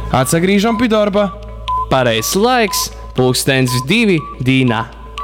Atsagrīžam pie darba! Pareizs laiks, 2:02 dīnā.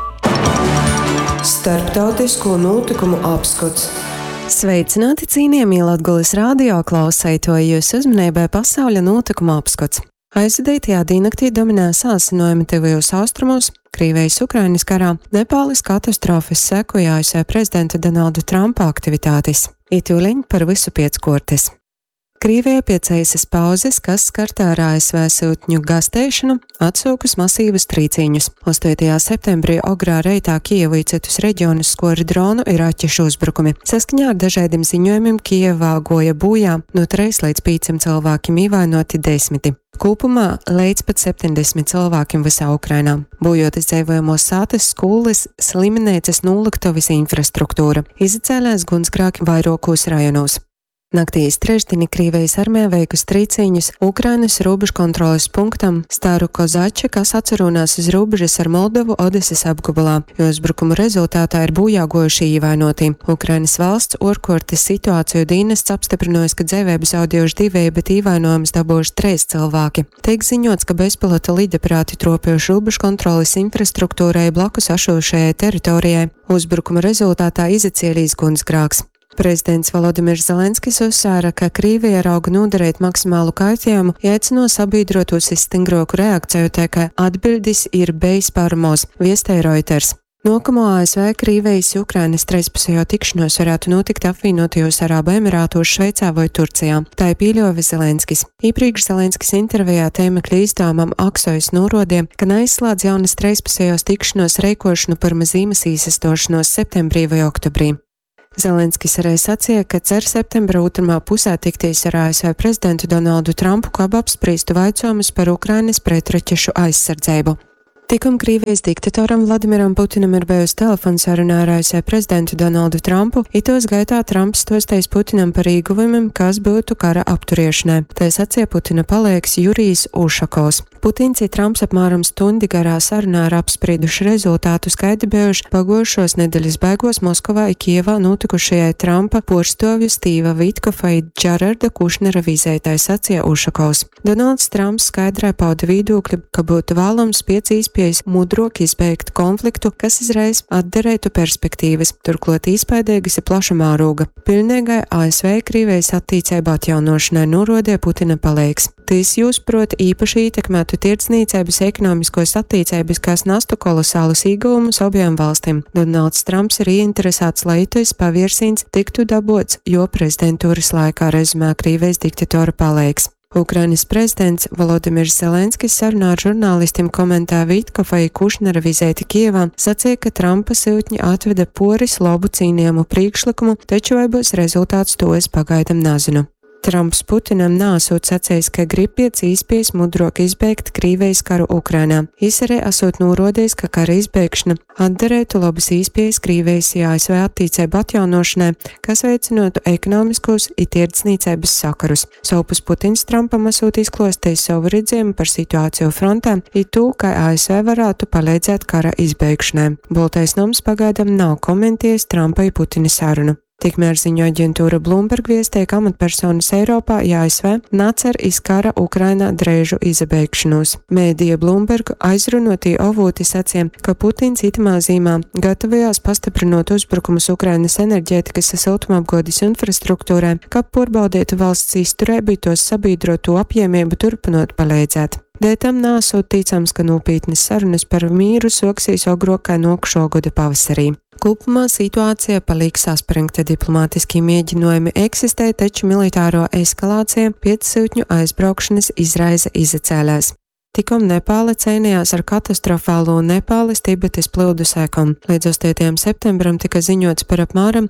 Starptautisko notikumu apskats. Sveicināti cienījamie Latgules radio klausētoji, jūs uzmanībai pasaules notikuma apskats. Aizvadītajā diennaktī dominē sāsinojumi tuvajos austrumos, Krievijas-Ukrainas karā, Nepāles katastrofas sekoja ASV prezidenta Donalda Trumpa aktivitātes. Itūliņ par visu pieckortes. Krievijā pēc īsas pauzes, kas skartā ar ASV sūtņu gastēšanu, atsūkus masīvas trīcīņus. 8. septembrī Ogrā reitā Kijevu un citus reģionus skori dronu ir raķešu uzbrukumi. Saskaņā ar dažādiem ziņojumiem Kijevā goja bojā no 3 līdz 5 cilvēkiem, ievainoti 10. Kopumā līdz pat 70 cilvēkiem visā Ukrainā. Bojot izdzīvojamos sātas, skolas, slimnīcas, nolektuves infrastruktūra. Izacēlēs gunsgrēki vairākos rajonos. Naktīs trešdienī Krievijas armija veikus trīcīņus Ukrainas robežu kontroles punktam Staru Kozači, kas atcerunās uz robežas ar Moldovu Odesas apgabalā, jo uzbrukumu rezultātā ir bojāgojuši ievainoti. Ukrainas valsts ārkārtas situāciju dienests apstiprinājusi, ka dzīvības zaudējuši 2, bet ievainojumus dabūjuši 3 cilvēki. Tiek ziņots, ka bezpilota lidaparāti tropējuši robežu kontroles infrastruktūrai blakus ašošajai teritorijai. Uzbrukuma rezultātā izacēlīs gunsgrēks. Prezidents Volodimirs Zelenskis uzsvēra, ka Krievija rauga nodarīt maksimālu kaitējumu, aicino sabiedrotos uz stingrāku reakciju, tā kā atbildes ir bijis paramos, viestēja Reuters. Nākamo ASV Krievijas Ukrainas trīspusējo tikšanos varētu notikt apvienotajos Arābu Emirātos, Šveicā vai Turcijā. Tā ir pieļāva Zelenskis. Iepriekš Zelenskis intervijā tēmekļa izdevumam Aksojas norādīja, ka neizslēdz jaunas trīspusējos tikšanos rīkošanu par mazīmas īsastošanos septembrī vai oktobrī. Zelenskis arī sacīja, ka cer septembra otrā pusē tikties ar ASV prezidentu Donaldu Trumpu, kā apspriestu jautājumus par Ukrainas pretraķešu aizsardzību. Tikam Krievijas diktatoram Vladimiram Putinam ir bijusi telefonsaruna ar ASV prezidentu Donaldu Trumpu, itos gaitā Trumps stostējis Putinam par ieguvumiem, kas būtu kara apturiešanai. Tā sacīja Putina palīgs Jurijs Ušakovs. Putins un Trumps apmēram stundi garā sarunā ir apsprieduši rezultātu skaidri bijuši pagojušos nedēļas beigās Moskavā un Kijevā notikušajai Trumpa porštovju Stīva Vitkova un Džararda Kušnera vizētai, sacīja Ušakovs. Donalds Trumps skaidrā pauda viedokļu, ka būtu vēlams pēc iespējas mudrāk izbeigt konfliktu, kas izreiz atderētu perspektīvas, turklāt īspaidīgas ir plaša mēroga. Pilnīgai ASV Krievijas attīcību atjaunošanai norādīja Putina palīgs. Tīs jūs, proti, īpaši ietekmētu tirdzniecības ekonomiskos attīcības, kas nestu kolosālus ieguvumus abiem valstīm. Donalds Trumps ir ieinteresēts, lai itais paviersīns tiktu dabots, jo prezidentūras laikā, rezumē Krievijas diktatora palīgs. Ukrainas prezidents Volodimirs Zelenskis sarunā ar žurnālistiem komentēja Vitkova un Kušnera vizēti Kijevā, sacīja, ka Trumpa sūtņi atveda poris labu cīnījumu priekšlikumu, taču vai būs rezultāts, to es pagaidam nezinu. Trumps Putinam nāsot sacījis, ka grib pēc iespējas mudrāk izbeigt Krievijas karu Ukrainā. Viņš arī esot norādījis, ka kara izbeigšana atderētu labas iespējas Krievijas ASV attīcību atjaunošanai, kas veicinātu ekonomiskos un tirdzniecības sakarus. Savpus Putins Trumpam esot izklāstījis savu redzējumu par situāciju frontē un to, kā ASV varētu palīdzēt kara izbeigšanai. Baltais nams pagaidam nav komentējis Trumpa un Putina sarunu. Tikmēr ziņo aģentūra Bloomberg viestēja, ka amatpersonas Eiropā un ASV necer iz kara Ukrainā drēžu izabeigšanos. Mēdija Bloomberg aizrunotī avoti sacīja, ka Putins itamā zīmā gatavojās pastiprinot uzbrukumus Ukrainas enerģētikas un siltumapgādes infrastruktūrai, kā pārbaudītu valsts izturību tos sabiedroto apjēmību turpinot palīdzēt. Dēļ tam nāsot ticams, ka nopietnas sarunas par mīru soksīs ogrokā nākošo gada pavasarī. Kopumā situācija paliek saspringta, diplomātiskie mēģinājumi eksistē, taču militāro eskalācija pēc sūtņu aizbraukšanas izraisa izacēlēs. Tikam Nepāla cīnījās ar katastrofālo Nepāles Tibetes plūdu sekām. Līdz 8. septembram tika ziņots par apmēram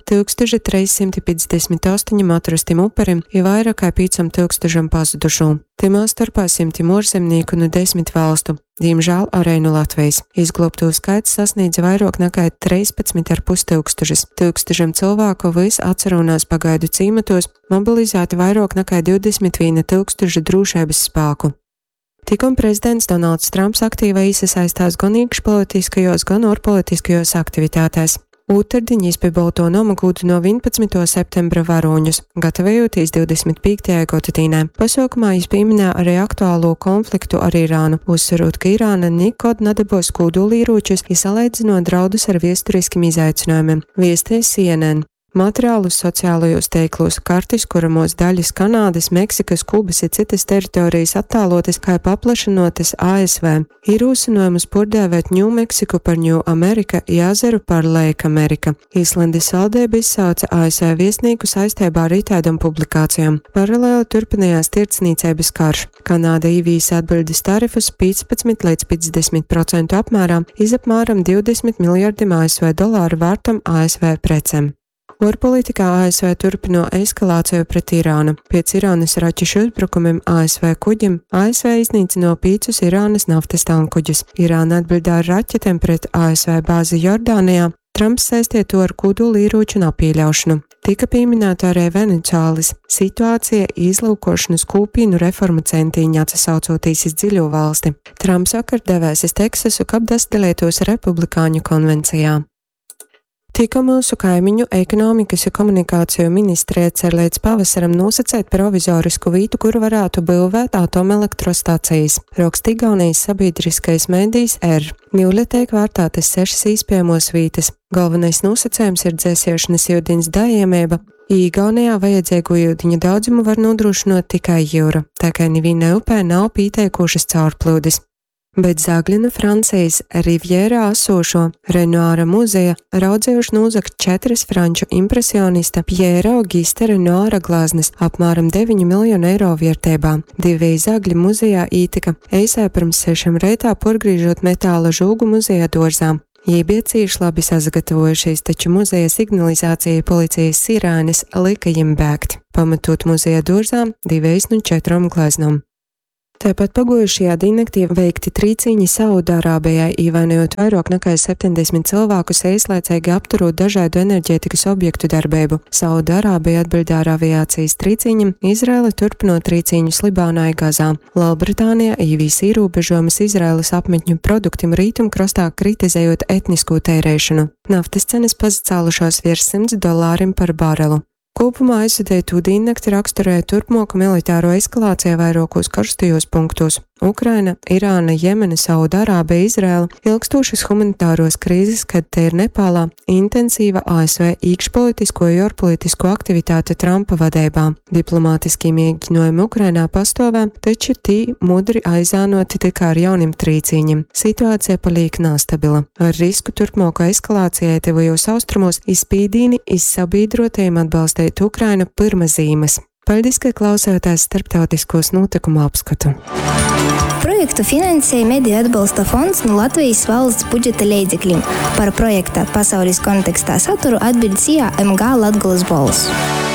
1358 atrastiem uperim un vairāk kā 5000 pazudušo. Timā starpā 100 ārzemnieku no 10 valstu. Diemžēl arī no Latvijas. Izglābto skaits sasniedza vairāk nekā 13,5 tūkstošus. Tūkstošiem cilvēku vis atcerunās pagaidu cīmatos, mobilizēti vairāk nekā 21 000 drošības spēku. Tikam prezidents Donalds Trumps aktīvi iesaistās gan iekšpolitiskajos, gan ārpolitiskajos aktivitātēs. Otrdien izpibauto nomagūdu no 11. septembra varoņus, gatavējoties 25. gotatīnē. Pasaukumā izpīminē arī aktuālo konfliktu ar Irānu, uzsverot, ka Irāna nekad nedabos kodolīročus, izsalīdzinot draudus ar viesturiskiem izaicinājumiem. Viestēs CNN. Materiālus sociālajos teiklos, kartis, kuramos daļas Kanādas, Meksikas, Kubas ir citas teritorijas attālotas, kā paplašinotas ASV. Ir uzsinojums purdēvēt Ņūmeksiku par Ņū Amerika, Jāzeru par Lake Amerika. Īslandes valdība izsauca ASV viesnīku saistībā ar itādam publikācijām. Paralēli turpinājās tirdzniecības karš. Kanāda īvīs atbildes tarifus 15 līdz 50% apmērā, izapmēram 20 miljardiem ASV dolāru vērtam ASV precēm. Ārpolitikā ASV turpino eskalāciju pret Irānu. Pēc Irānas raķešu uzbrukumiem ASV kuģim ASV iznīcino 5 Irānas naftas tankkuģus. Irāna atbildā ar raķetēm pret ASV bāzi Jordānijā. Trumps saistīja to ar kodolīroču nepieļaušanu. Tika pieminēta arī Venecuālas situācija izlūkošanas kūpīnu reformu centiņā atsaucoties uz dziļo valsti. Trumps vakar devēs uz Teksasu, kab dastelētos republikāņu konvencijā. Tika mūsu kaimiņu ekonomikas un komunikāciju ministrija cer līdz pavasaram nosacēt provizorisku vītu, kur varētu būvēt atomelektrostacijas. Raksta Igaunijas sabiedriskais mēdījis R. Mīļa tiek vērtātas 6 iespējamos vītas. Galvenais nosacējums ir dzēsiešanas ūdens dājamība. Igaunijā vajadzīgo ūdeņa daudzumu var nodrošinot tikai jūra, tā kā nevienai upē nav pieteikušas caurplūdes. Bet Zagļina Francijas Rivjērā esošo Renoira muzeja raudzējuši nozagt 4 franču impresionista Piera Augusta Renoira glāznes apmēram 9 miljonu eiro vērtībā. 2 Zagļu muzejā ītika eisē pirms 6 reitā porgrīžot metāla žūgu muzeja dorzām. Jī bija cīši labi sagatavojušies, taču muzeja signalizācija policijas sirēnes lika jiem bēgt, pamatot muzeja dorzām 2 no 4 glāznām. Tāpat pagojušajā diennaktī veikti trīcīņi Saudārābijai, ievainojot vairāk nekā 70 cilvēkus, īslaicīgi apturot dažādu enerģētikas objektu darbību. Saudārābija atbildē ar aviācijas trīcīņiem, Izraela turpinot trīcīņus Libānā un Gazā. Lielbritānijā īvīs ierobežojumus Izraēlas apmetņu produktiem rietumkrastā kritizējot etnisko tērēšanu. Naftas cenas pacēlušās virs $100 par barelu. Kopumā aizvadētu diennakti raksturēja turpmāku militāro eskalāciju vairākos karstajos punktos. Ukraina, Irāna, Jemena, Saudārābija, Izraela, ilgstošas humanitāros krīzes, kad te ir Nepālā, intensīva ASV iekšpolitisko un ārpolitisko aktivitāte Trumpa vadībā. Diplomātiskie mēģinājumi Ukrainā pastāvē, taču tī mudri aizānoti tikai ar jauniem trīcīņiem. Situācija paliek nestabila. Ar risku turpmāko eskalācijai tuvajos austrumos izspīdīni izsabiedrotajiem atbalstīt Ukrainu pirmazīmes. Paldies, ka klausāties starptautiskos notikumu apskatu. Projektu finansēja Mediju atbalsta fonds no Latvijas valsts budžeta līdzekļiem. Par projekta pasaules kontekstā saturu atbild MG Latgoles balss.